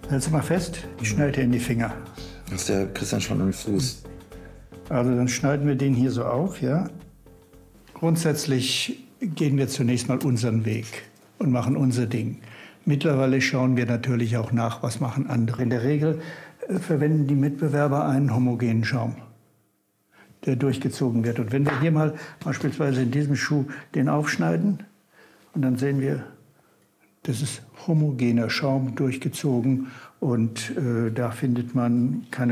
Hältst du mal fest, ich schneide dir in die Finger. Das ist der Christian schon am Fuß. Also dann schneiden wir den hier so auf, ja. Grundsätzlich gehen wir zunächst mal unseren Weg und machen unser Ding. Mittlerweile schauen wir natürlich auch nach, was machen andere. In der Regel verwenden die Mitbewerber einen homogenen Schaum, der durchgezogen wird. Und wenn wir hier mal beispielsweise in diesem Schuh den aufschneiden, und dann sehen wir, das ist homogener Schaum durchgezogen und da findet man keine